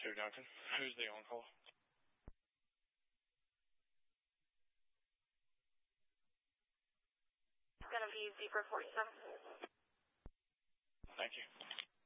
2 Duncan. Who's the on-call? It's going to be Zebra 47. Thank you.